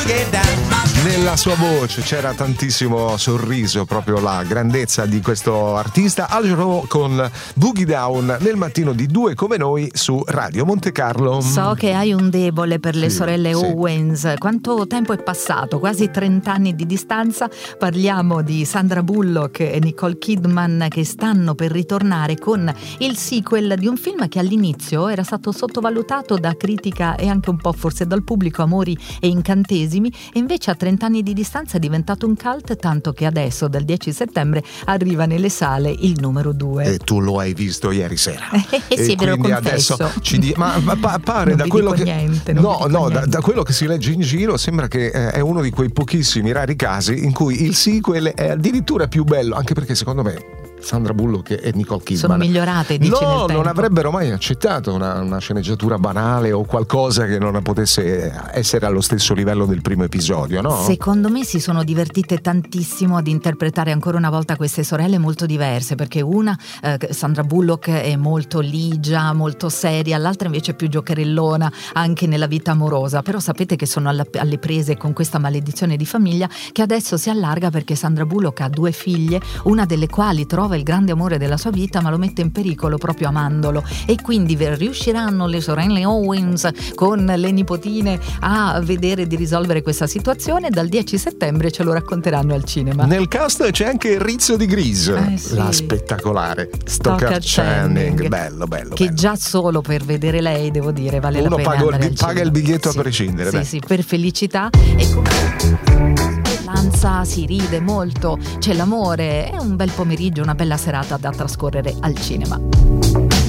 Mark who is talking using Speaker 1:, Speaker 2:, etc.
Speaker 1: Nella sua voce c'era tantissimo sorriso, proprio la grandezza di questo artista. Al Jarreau con Boogie Down nel mattino di Due Come Noi su Radio Monte Carlo.
Speaker 2: So che hai un debole per le sorelle
Speaker 1: sì.
Speaker 2: Owens. Quanto tempo è passato? Quasi 30 anni di distanza. Parliamo di Sandra Bullock e Nicole Kidman che stanno per ritornare con il sequel di un film che all'inizio era stato sottovalutato da critica e anche un po' forse dal pubblico, Amori e incantesimi, e invece a 30 anni di distanza è diventato un cult, tanto che adesso dal 10 settembre arriva nelle sale il numero 2.
Speaker 1: E tu lo hai visto ieri sera.
Speaker 2: Sì, ve lo confesso.
Speaker 1: Adesso pare
Speaker 2: non
Speaker 1: da
Speaker 2: vi
Speaker 1: quello
Speaker 2: dico
Speaker 1: che
Speaker 2: niente,
Speaker 1: da quello che si legge in giro sembra che è uno di quei pochissimi rari casi in cui il sequel è addirittura più bello, anche perché secondo me Sandra Bullock e Nicole Kidman
Speaker 2: sono migliorate, dice, nel tempo.
Speaker 1: Non avrebbero mai accettato una sceneggiatura banale o qualcosa che non potesse essere allo stesso livello del primo episodio, no?
Speaker 2: Secondo me si sono divertite tantissimo ad interpretare ancora una volta queste sorelle molto diverse, perché una, Sandra Bullock, è molto ligia, molto seria, l'altra invece è più giocherellona anche nella vita amorosa, però sapete che sono alle prese con questa maledizione di famiglia che adesso si allarga, perché Sandra Bullock ha 2 figlie, una delle quali trova il grande amore della sua vita ma lo mette in pericolo proprio amandolo, e quindi riusciranno le sorelle Owens con le nipotine a vedere di risolvere questa situazione. Dal 10 settembre ce lo racconteranno al cinema.
Speaker 1: Nel cast c'è anche il Rizzo di Grease,
Speaker 2: sì.
Speaker 1: la spettacolare Stockard Channing, bello che
Speaker 2: bello. Già solo per vedere lei, devo dire, vale
Speaker 1: uno
Speaker 2: la pena
Speaker 1: paga il biglietto, sì, a prescindere.
Speaker 2: Sì, per felicità e si ride molto, c'è l'amore, è un bel pomeriggio, una bella serata da trascorrere al cinema.